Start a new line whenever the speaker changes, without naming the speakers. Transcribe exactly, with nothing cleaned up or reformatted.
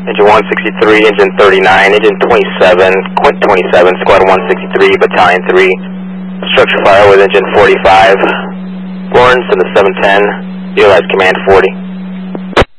Engine one sixty-three, Engine thirty-nine, Engine twenty-seven, Quint twenty-seven, Squad one sixty-three, Battalion three, structure fire with Engine forty-five, Lawrence in the seven ten, utilize Command forty.